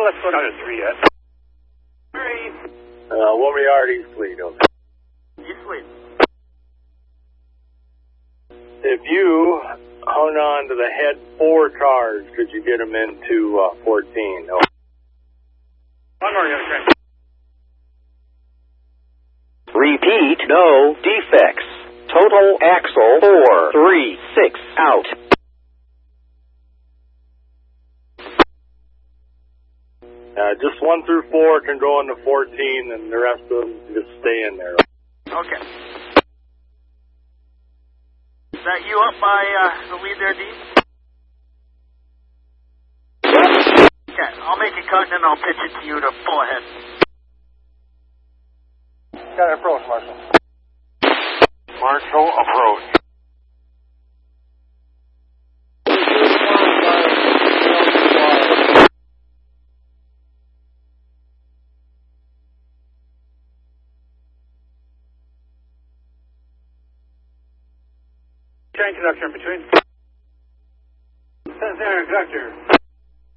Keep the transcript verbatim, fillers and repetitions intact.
let's go down to three yet. Three. Uh, one yard east lead, okay. East lead. If you hung on to the head four cars, could you get them into uh, fourteen? No. One more, okay. Repeat, no defects. Total axle four, three, six, out. Uh, just one through four can go into fourteen, and the rest of them just stay in there. Okay. Is that you up by uh, the lead there, Dean? Okay, I'll make a cut and then I'll pitch it to you to pull ahead. Got an approach, Marshall. Marshall, approach. Train conductor in between. Center conductor.